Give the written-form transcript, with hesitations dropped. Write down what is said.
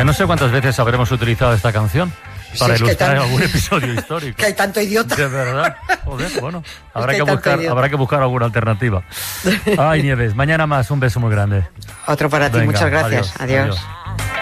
no sé cuántas veces habremos utilizado esta canción para ilustrar algún episodio histórico. Que hay tanto idiota. De verdad. Joder, bueno, habrá que buscar alguna alternativa. Ay, Nieves, mañana más. Un beso muy grande. Otro para ti. Muchas gracias. Adiós.